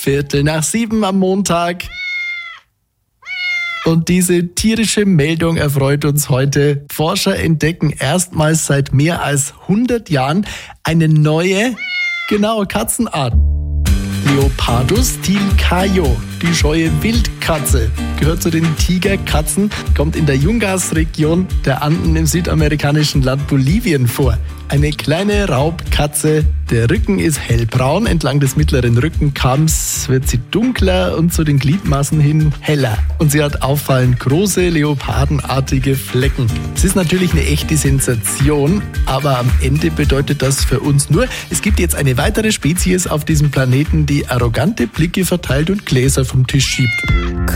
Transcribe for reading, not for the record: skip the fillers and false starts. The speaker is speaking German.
6:15 am Montag. Und diese tierische Meldung erfreut uns heute. Forscher entdecken erstmals seit mehr als 100 Jahren eine neue, Katzenart. Leopardus tilcaio, die scheue Wildkatze, gehört zu den Tigerkatzen, kommt in der Yungas-Region der Anden im südamerikanischen Land Bolivien vor. Eine kleine Raubkatze, der Rücken ist hellbraun, entlang des mittleren Rückenkamms wird sie dunkler und zu den Gliedmaßen hin heller. Und sie hat auffallend große, leopardenartige Flecken. Es ist natürlich eine echte Sensation, aber am Ende bedeutet das für uns nur, es gibt jetzt eine weitere Spezies auf diesem Planeten, die arrogante Blicke verteilt und Gläser vom Tisch schiebt.